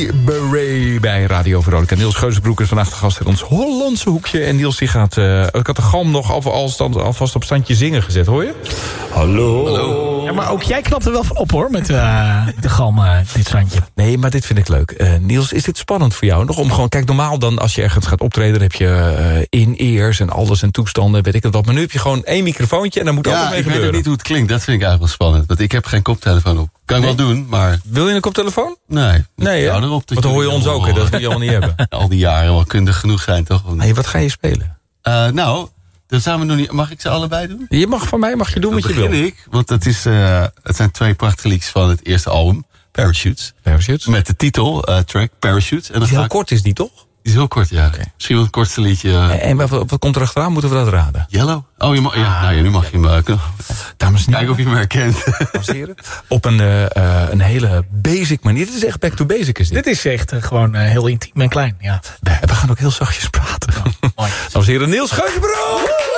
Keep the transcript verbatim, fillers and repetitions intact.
Beret bij Radio Veronica. Niels Geuzenbroek is vandaag de gast in ons Hollandse hoekje. En Niels die gaat... Uh, ik had de galm nog al, al stand, alvast op standje zingen gezet, hoor je? Hallo. Hallo. Ja, maar ook jij knapt er wel van op, hoor, met, uh, met de galm, uh, dit standje. Nee, maar dit vind ik leuk. Uh, Niels, is dit spannend voor jou nog? Om gewoon, kijk, normaal dan als je ergens gaat optreden... dan heb je uh, in-ears en alles en toestanden, weet ik het wat. Maar nu heb je gewoon één microfoontje en dan moet ja, alles mee gebeuren. gebeuren. Ja, ik weet niet hoe het klinkt. Dat vind ik eigenlijk wel spannend. Want ik heb geen koptelefoon op. Kan ik nee. wel doen, maar... Wil je een koptelefoon? Nee. Nee, ja, erop, want dan hoor je ons ook, hè? Dat moet je allemaal niet hebben. Al die jaren wel kundig genoeg zijn, toch? Hey, wat ga je spelen? Uh, nou, dat zijn we nog niet... Mag ik ze allebei doen? Je mag van mij, mag je doen dan wat je wil. begin ik, want het, is, uh, het zijn twee prachtige liedjes van het eerste album. Parachutes. Parachutes. Met de titel, uh, track Parachutes. En dan die heel ik... kort is die, toch? Die is heel kort, ja. Okay. Misschien wel het kortste liedje. Uh... En wat, wat komt er achteraan? Moeten we dat raden? Yellow? Oh, je mag, ja, ah, nou ja, nu mag je hem... Uh, Dames en heren. Kijk of je hem herkent. Op een, uh, een hele basic manier. Dit is echt back to basic, is dit? Dit is echt uh, gewoon uh, heel intiem en klein, ja. We gaan ook heel zachtjes praten. Ja, mooi. Dames en heren, Niels Geuzenbroek!